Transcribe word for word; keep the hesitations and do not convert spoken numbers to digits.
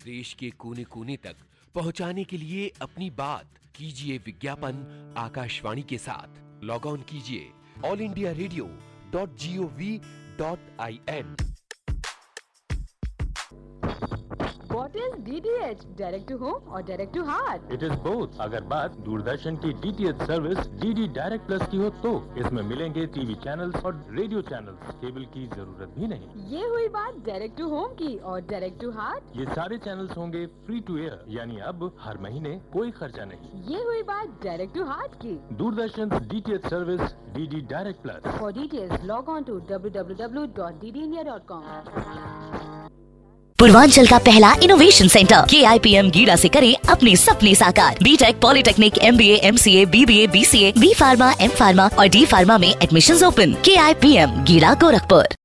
देश के कोने कोने तक पहुंचाने के लिए अपनी बात कीजिए विज्ञापन आकाशवाणी के साथ। लॉग ऑन कीजिए all India radio dot G O V dot I N. What is D T H? Direct to home or direct to heart? It is both। अगर बात दूरदर्शन की D T H service D D Direct Plus की हो तो इसमें मिलेंगे TV channels और radio channels. Cable की जरूरत भी नहीं। ये हुई बात डायरेक्ट टू होम की। और डायरेक्ट टू हार्ट, ये सारे चैनल्स होंगे फ्री टू एयर, यानी अब हर महीने कोई खर्चा नहीं। ये हुई बात डायरेक्ट टू हार्ट की। Doordarshan D T H service D D Direct Plus। For details log on to w w w dot d d india dot com। Purvanchal का पहला इनोवेशन सेंटर के आई पी एम गीड़ा से करें अपने सपने साकार। बीटेक, पॉलिटेक्निक, एम बी ए, M C ए, B B ए, B C ए, B pharma, M pharma और D pharma में एडमिशंस ओपन। के आई पी एम गीड़ा, गोरखपुर।